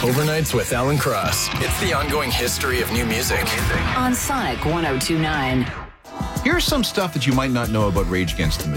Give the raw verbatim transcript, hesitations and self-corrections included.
Overnights with Alan Cross. It's the ongoing history of new music. On Sonic one oh two point nine. Here's some stuff that you might not know about Rage Against the Machine.